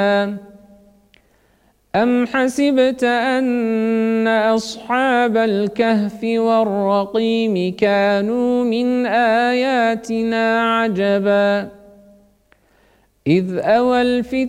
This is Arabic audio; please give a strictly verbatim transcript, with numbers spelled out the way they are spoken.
أم حسبت أن أصحاب الكهف والرقيم كانوا من آياتنا عجبا إذ أوى الفتية